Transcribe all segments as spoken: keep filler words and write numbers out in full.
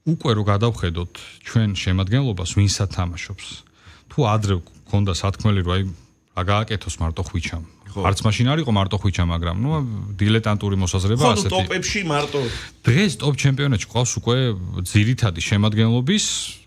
უკვე რო გადავხედოთ ჩვენ შემადგენლობას ვინსა თამაშობს. თუ ადრე გქონდა სათქმელი რომ აი რა გააკეთოს მარტო ხვიჩამ. არც მაშინ არ იყო მარტო ხვიჩა, მაგრამ ნუ დილეტანტური მოსაზრება ასეთი. ხო, ტოპებში მარტო. დღეს ტოპ ჩემპიონატში ყავს უკვე ძირითადი შემადგენლობის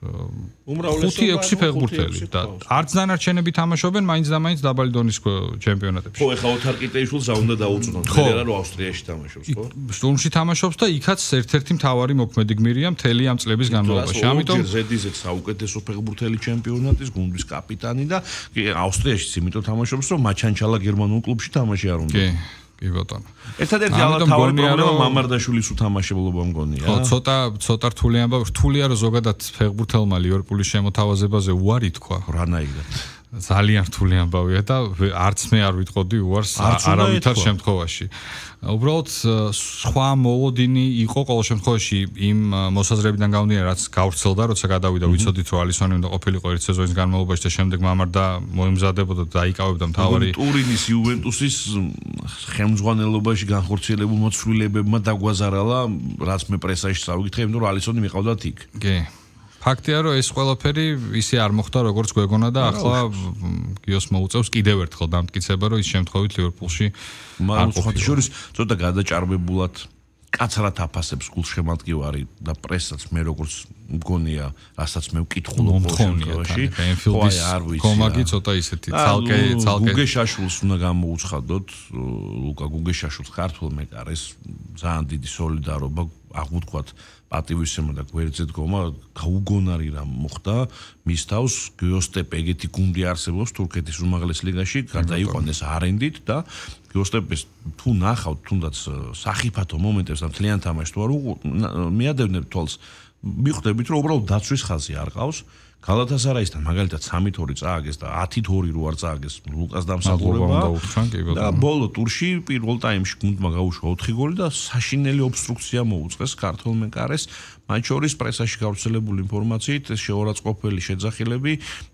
ხუთი ექვსი ფეხბურთელი და არც დანარჩენები თამაშობენ მაინც და მაინც დაბალი დონის ჩემპიონატებში. ხო, ეხლა ოთარ კიტეიშვილს უნდა დაუწუნოთ, მერე რა ავსტრიაში თამაშობს, ხო? სტურმში თამაშობს და იქაც ერთ-ერთი მთავარი მოქმედი გმირია მთელი ამ წლების განმავლობაში. ამიტომ ზედიზეთ საუკეთესო ფეხბურთელი ჩემპიონატის გუნდის კაპიტანი და ავსტრიაშიც იმიტომ თამაშობს, რომ მაჩანჩალა გერმანულ კლუბში თამაში არ უნდა. კი, კი ბატონო. ერთადერთი თავი პრობლემა მამარდაშვილის უთამაშებლობა მგონია. ხო, ცოტა ცოტა რთული ამბავი, რთულია რომ ზოგადად ფეხბურთელმა ლივერპულის შემოთავაზებაზე უარი თქვა. რანაირად. ძალიან რთული ამბავია და არც მე არ ვიტყოდი უარს არავითარ შემთხვევაში. უბრალოდ სხვა მოლოდინი იყო ყოველ შემთხვევაში იმ მოსაზრებიდან გამომდინარე, რაც გავრცელდა, როცა გადავიდა, ვიცოდით რომ ალისონი უნდა ყოფილიყო ერთ სეზონის განმავლობაში და შემდეგ მამარდა მოემზადებოდა და დაიკავებდა მთავარი ტურინის იუვენტუსის ხელმძღვანელობაში განხორციელებულ მოცვლილებებმა დაგვაზარალა, რაც მე პრესაში წავიკითხე, იმიტომ რომ ალისონი მიყავდათ იქ. კი. ფაქტია რომ ეს ყველაფერი ისე არ მოხდა როგორც გვეგონა და ახლა გიოს მოუწევს კიდევ ერთხელ დამტკიცება რომ ის შემთხვევით ლივერპულში არ ყოფილა. შორის ცოტა გადაჭარბებულად კაცრად აფასებს გულშემატკივარი და პრესაც მე როგორც მგონია, რასაც მე ვკითხულობ შემთხვევაში. ენფილდის კომაგი ცოტა ისეთი ცალკე ცალკე გუგეშაშვილს უნდა გამოუცხადოთ, ლუკა გუგეშაშვილს ქართულ მეკარეს ძალიან დიდი სოლიდარობა აღვთქვათ პატივისცემა და გვერდზე დგომა გაუგონარი რამ მოხდა მის თავს გიოსტეპ ეგეთი გუნდი არსებობს თურქეთის უმაღლეს ლიგაში გადაიყვანეს არენდით და გიოსტეპის თუ ნახავთ თუნდაც სახიფათო მომენტებს და მთლიან თამაშს თუ არ მიადევნებთ თვალს მიხვდებით რომ უბრალოდ დაცვის ხაზი არ ყავს გალათასარაისთან მაგალითად სამით ორი წააგეს და ათით ორი რო არ წააგეს ლუკას დამსახურება და ბოლო ტურში პირველ ტაიმში გუნდმა გაუშვა ოთხი გოლი და საშინელი ობსტრუქცია მოუწყეს ქართულ მეკარეს მათ შორის პრესაში გავრცელებული ინფორმაციით შეურაცხყოფელი შეძახილები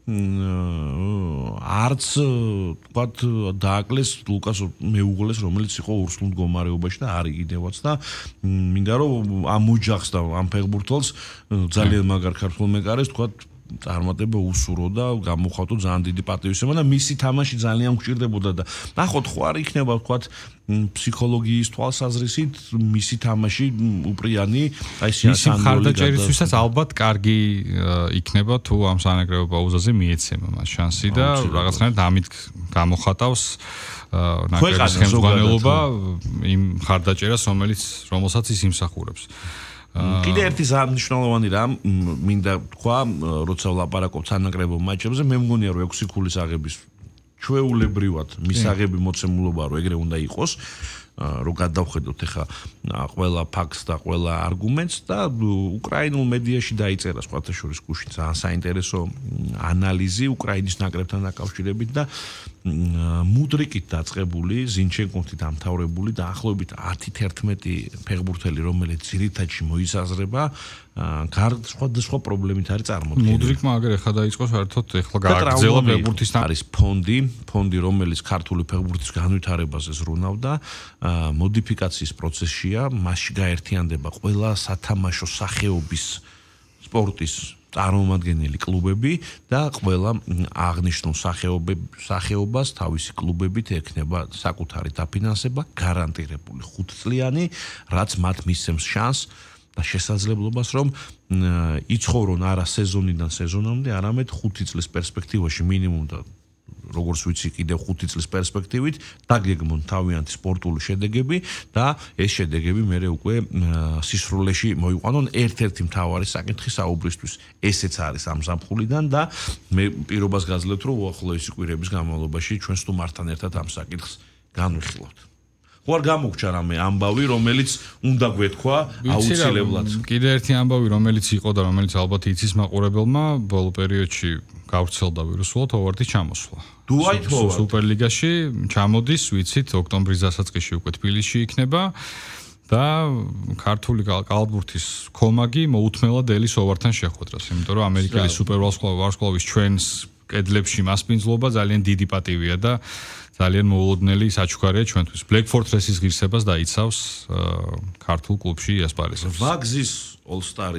არც თქვათ დააკლეს ლუკას მეუღლეს რომელიც იყო ურსულ მდგომარეობაში და არის კიდევაც და მინდა რომ ამ ოჯახს და ამ ფეხბურთელს ძალიან მაგარ ქართულ მეკარეს თქვათ წარმატება უსურო და გამოხატო ძალიან დიდი პატივისცემა და მისი თამაში ძალიან გვჭირდებოდა და ნახოთ ხო არ იქნება ვთქვათ ფსიქოლოგიის თვალსაზრისით მისი თამაში უპრიანი აი მისი მხარდაჭერისთვისაც ალბათ კარგი იქნება თუ ამ სანაკრებო პაუზაზე მიეცემა მას შანსი და რაღაცნაირად ამით გამოხატავს ნაკრების ხელმძღვანელობა იმ მხარდაჭერას რომელიც რომელსაც ის იმსახურებს კიდე ერთი ძალიან მნიშვნელოვანი რამ მინდა თქვა, როცა ვლაპარაკობ სანაკრებო მატჩებზე, მე მგონია რომ ექვსი ქულის აღების ჩვეულებრივად მისაღები მოცემულობა რომ ეგრე უნდა იყოს, რომ გადავხედოთ ახლა ყველა ფაქტს და ყველა არგუმენტს და უკრაინულ მედიაში დაიწერა სხვათა შორის გუშინ ძალიან საინტერესო ანალიზი უკრაინის ნაკრებთან დაკავშირებით და მუდრიკით დაწყებული, ზინჩენკოთი დამთავრებული და ახლობით ათი თერთმეტი ფეხბურთელი, რომელიც ძირითადში მოისაზრება, სხვადასხვა პრობლემით არის წარმოდგენილი. მუდრიკმა აგერ ეხლა დაიწყო საერთოდ ეხლა გააგრძელა ფეხბურთის არის ფონდი, ფონდი რომელიც ქართული ფეხბურთის განვითარებაზე ზრუნავდა, მოდიფიკაციის პროცესშია, მასში გაერთიანდება ყველა სათამაშო სახეობის სპორტის წარმომადგენელი კლუბები და ყველა აღნიშნულ სახეობას თავისი კლუბებით ექნება საკუთარი დაფინანსება გარანტირებული ხუთწლიანი, რაც მათ მისცემს შანსს და შესაძლებლობას რომ იცხოვრონ არა სეზონიდან სეზონამდე, არამედ ხუთი წლის პერსპექტივაში მინიმუმ და როგორც ვიცი კიდევ ხუთი წლის პერსპექტივით დაგეგმონ თავიანთი სპორტული შედეგები და ეს შედეგები მერე უკვე სისრულეში მოიყვანონ ერთ-ერთი მთავარი საკითხი საუბრისთვის ესეც არის ამ ზამთრიდან და მე პირობას გაძლევთ რომ უახლოესი კვირების განმავლობაში ჩვენ სტუმართან ერთად ამ საკითხს განვიხილავთ ხო არ გამოგჩა რამე ამბავი რომელიც უნდა გვეთქვა აუცილებლად კიდე ერთი ამბავი რომელიც იყო და რომელიც ალბათ იცის მაყურებელმა ბოლო პერიოდში გავრცელდა ვირუსულად ჰოვარდის ჩამოსვლა დუაით ჰოვარდი სუპერლიგაში ჩამოდის ვიცით ოქტომბრის დასაწყისში უკვე თბილისში იქნება და ქართული კალათბურთის კომაგი მოუთმელად ელის ჰოვარდთან შეხვედრას იმიტომ რომ ამერიკელი სუპერვარსკვლავის ჩვენს კედლებში მასპინძლობა ძალიან დიდი პატივია და ძალიან მოულოდნელი საჩუქარია ჩვენთვის. Black Fortress-ის ღირსებას დაიცავს ქართულ კლუბში იასპარეზებს. ვაგზის All Star